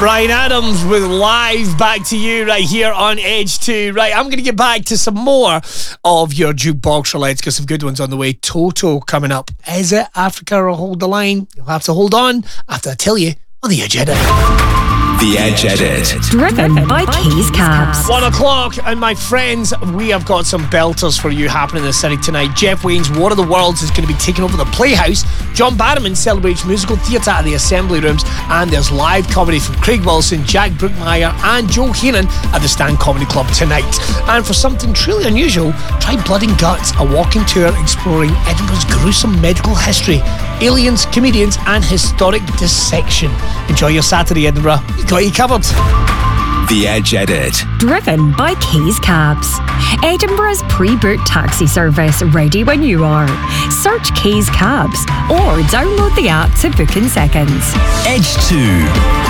Bryan Adams with Live, back to you right here on Edge 2. Right, I'm going to get back to some more of your jukebox roulettes. Got some good ones on the way. Toto coming up. Is it Africa or Hold the Line? You'll have to hold on after I tell you on the Edge Edit. The Edge Edit. Driven by Keys Cabs. 1 o'clock, and my friends, we have got some belters for you happening in the city tonight. Jeff Wayne's War of the Worlds is going to be taking over the Playhouse. John Barrowman celebrates musical theatre at the Assembly Rooms, and there's live comedy from Craig Wilson, Jack Brookmeyer, and Joe Heenan at the Stand Comedy Club tonight. And for something truly unusual, try Blood and Guts, a walking tour exploring Edinburgh's gruesome medical history, aliens, comedians, and historic dissection. Enjoy your Saturday, Edinburgh. We got you covered. The Edge Edit. Driven by Keys Cabs. Edinburgh's pre-booked taxi service, ready when you are. Search Keys Cabs or download the app to book in seconds. Edge 2.